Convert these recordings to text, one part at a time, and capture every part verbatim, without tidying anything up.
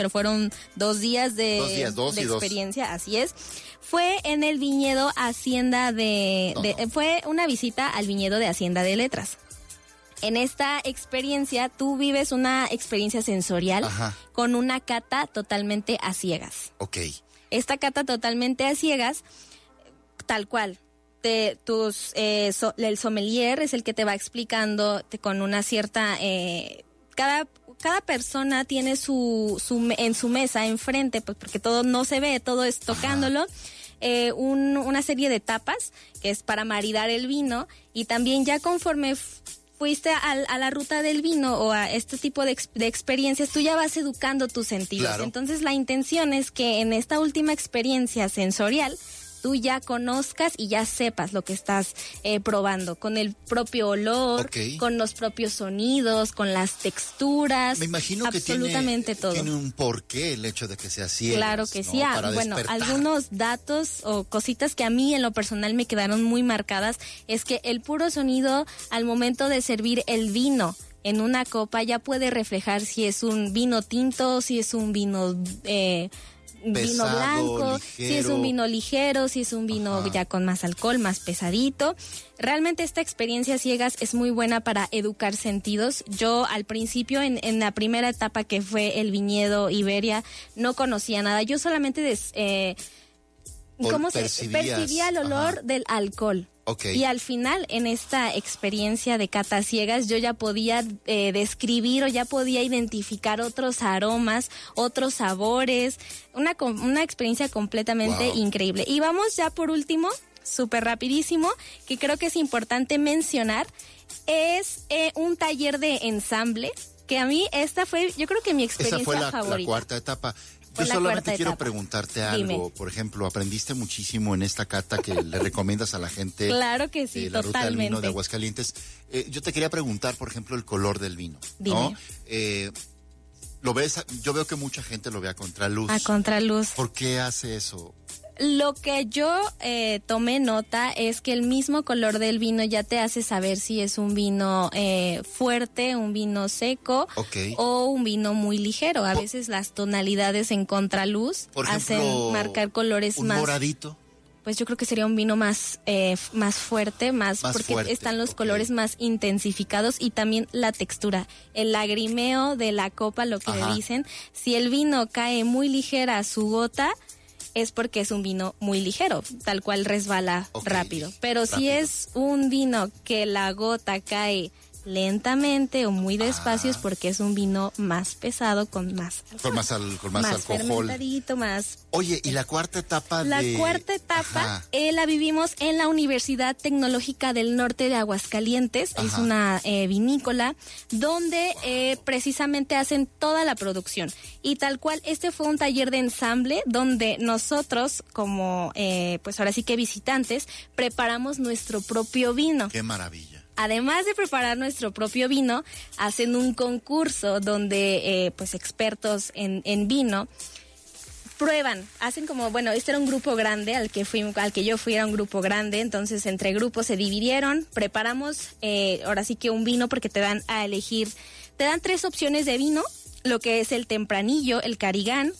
pero fueron dos días de, dos días, dos de y experiencia, dos. así es. Fue en el viñedo Hacienda de, No, de no. fue una visita al viñedo de Hacienda de Letras. En esta experiencia, tú vives una experiencia sensorial Ajá. con una cata totalmente a ciegas. Ok. Esta cata totalmente a ciegas, tal cual. Te, tus, eh, so, el sommelier es el que te va explicando te, con una cierta... Eh, cada, cada persona tiene su, su en su mesa enfrente, pues porque todo no se ve, todo es tocándolo. Eh, un, una serie de tapas que es para maridar el vino, y también ya conforme fuiste a, a la ruta del vino o a este tipo de, ex, de experiencias, tú ya vas educando tus sentidos. Claro. Entonces la intención es que en esta última experiencia sensorial tú ya conozcas y ya sepas lo que estás eh, probando, con el propio olor, Okay. con los propios sonidos, con las texturas. Me imagino que absolutamente tiene, todo. tiene un porqué el hecho de que sea ciegas, Claro que ¿no? sí. Ah, Para bueno, despertar. algunos datos o cositas que a mí en lo personal me quedaron muy marcadas es que el puro sonido al momento de servir el vino en una copa ya puede reflejar si es un vino tinto, si es un vino... Eh, vino Pesado, blanco, ligero. si es un vino ligero, si es un vino Ajá. ya con más alcohol, más pesadito. Realmente esta experiencia ciegas es muy buena para educar sentidos. Yo al principio, en, en la primera etapa que fue el viñedo Iberia, no conocía nada. Yo solamente des, eh, ¿cómo se Percibías. percibía el olor Ajá. del alcohol? Okay. Y al final, en esta experiencia de catas ciegas, yo ya podía eh, describir o ya podía identificar otros aromas, otros sabores, una, una experiencia completamente Wow. increíble. Y vamos ya por último, súper rapidísimo, que creo que es importante mencionar, es eh, un taller de ensamble, que a mí esta fue, yo creo que mi experiencia Esa fue la, favorita. la cuarta etapa. Fue Yo la solamente cuarta quiero etapa. preguntarte Dime. algo. Por ejemplo, aprendiste muchísimo en esta cata que le recomiendas a la gente. Claro que sí, de la ruta del vino totalmente. de Aguascalientes. Eh, yo te quería preguntar, por ejemplo, el color del vino. Dime. ¿No? Eh, lo ves, yo veo que mucha gente lo ve a contraluz. A contraluz. ¿Por qué hace eso? Lo que yo eh, tomé nota es que el mismo color del vino ya te hace saber si es un vino eh, fuerte, un vino seco Okay. o un vino muy ligero. A Por- veces las tonalidades en contraluz Por hacen ejemplo, marcar colores un más. moradito. Pues yo creo que sería un vino más eh, f- más fuerte, más, Más porque fuerte, están los ok. colores más intensificados y también la textura, el lagrimeo de la copa, lo que Ajá. le dicen. Si el vino cae muy ligera a su gota, es porque es un vino muy ligero, tal cual resbala Ok, rápido. Pero si rápido. es un vino que la gota cae lentamente o muy despacio, Ah. es porque es un vino más pesado, con más alcohol. Con más, al- con más, alcohol. fermentadito, más. Oye, ¿y la cuarta etapa La de...? cuarta etapa Ajá. eh, la vivimos en la Universidad Tecnológica del Norte de Aguascalientes. Es Ajá. una eh, vinícola donde eh, precisamente hacen toda la producción. Y tal cual, este fue un taller de ensamble donde nosotros, como eh, pues ahora sí que visitantes, preparamos nuestro propio vino. Qué maravilla. Además de preparar nuestro propio vino, hacen un concurso donde eh, pues expertos en, en vino prueban, hacen como, bueno, este era un grupo grande al que fui, al que yo fui, era un grupo grande, entonces entre grupos se dividieron, preparamos eh, ahora sí que un vino, porque te dan a elegir, te dan tres opciones de vino, lo que es el tempranillo, el carigán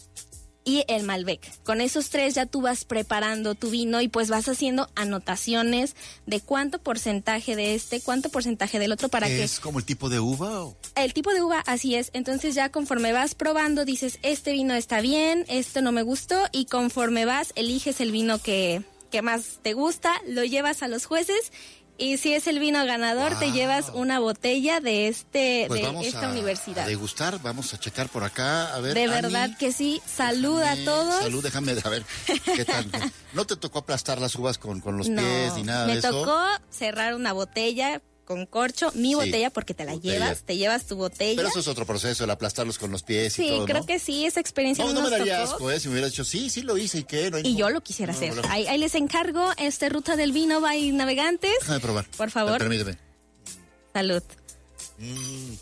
y el Malbec. Con esos tres ya tú vas preparando tu vino y pues vas haciendo anotaciones de cuánto porcentaje de este, cuánto porcentaje del otro, para que ¿Es como el tipo de uva o...? el tipo de uva, así es. Entonces ya conforme vas probando dices, este vino está bien, esto no me gustó, y conforme vas eliges el vino que, que más te gusta, lo llevas a los jueces. Y si es el vino ganador, Wow. te llevas una botella de este Pues de vamos esta a, universidad. a degustar, vamos a checar por acá, a ver. De Ani, verdad que sí. Salud déjame- a todos. Salud, déjame a ver qué tal. ¿No te tocó aplastar las uvas con, con los No, pies ni nada me de eso? tocó cerrar una botella con corcho, mi Sí, botella, porque te la botella. llevas, te llevas tu botella. Pero eso es otro proceso, el aplastarlos con los pies y sí, todo, creo ¿no? que sí, esa experiencia No, no, no me nos daría tocó. asco, ¿eh? Si me hubieras dicho, sí, sí lo hice y qué. No hay Y no- yo lo quisiera no, hacer. no, no. Ahí, ahí les encargo, este Ruta del Vino by Navegantes. Déjame probar. Por favor. Permíteme. Salud. Mm.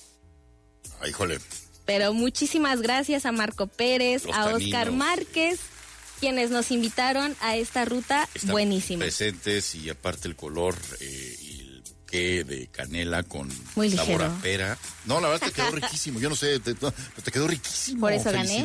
Ay, híjole. Pero muchísimas gracias a Marco Pérez, Los a taninos. Oscar Márquez, quienes nos invitaron a esta ruta Están buenísima. presentes, y aparte el color eh, y el bouquet de canela con Muy sabor ligero. a pera. No, la verdad te quedó riquísimo. Yo no sé, te, te quedó riquísimo. Por eso gané.